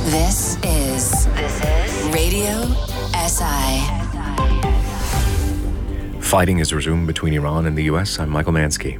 This is Radio SI. Fighting is resumed between Iran and the U.S. I'm Michael Mansky.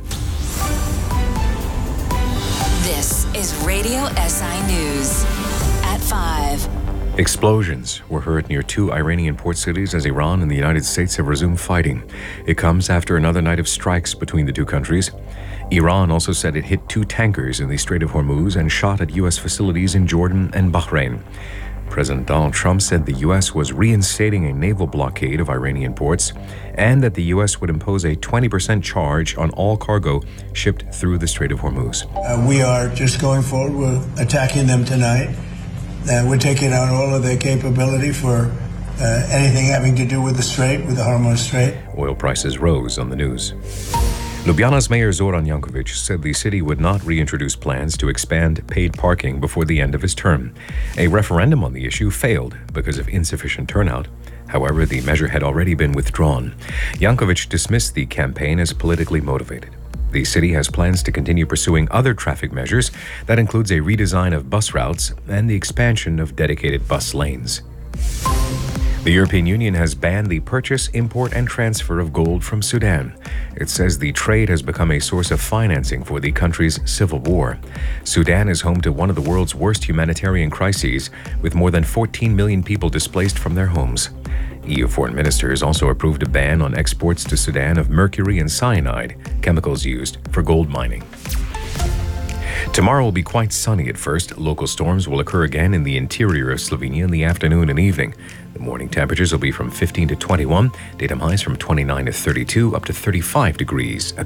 This is Radio SI News at 5. Explosions were heard near two Iranian port cities as Iran and the United States have resumed fighting. It comes after another night of strikes between the two countries. Iran also said it hit two tankers in the Strait of Hormuz and shot at U.S. facilities in Jordan and Bahrain. President Donald Trump said the U.S. was reinstating a naval blockade of Iranian ports and that the U.S. would impose a 20% charge on all cargo shipped through the Strait of Hormuz. We are just going forward. We're attacking them tonight. We're taking out all of their capability for anything having to do with the Strait, with the Hormuz Strait. Oil prices rose on the news. Ljubljana's Mayor Zoran Jankovic said the city would not reintroduce plans to expand paid parking before the end of his term. A referendum on the issue failed because of insufficient turnout. However, the measure had already been withdrawn. Jankovic dismissed the campaign as politically motivated. The city has plans to continue pursuing other traffic measures. That includes a redesign of bus routes and the expansion of dedicated bus lanes. The European Union has banned the purchase, import, and transfer of gold from Sudan. It says the trade has become a source of financing for the country's civil war. Sudan is home to one of the world's worst humanitarian crises, with more than 14 million people displaced from their homes. EU foreign ministers also approved a ban on exports to Sudan of mercury and cyanide, chemicals used for gold mining. Tomorrow will be quite sunny at first. Local storms will occur again in the interior of Slovenia in the afternoon and evening. The morning temperatures will be from 15 to 21, daytime highs from 29 to 32, up to 35 degrees.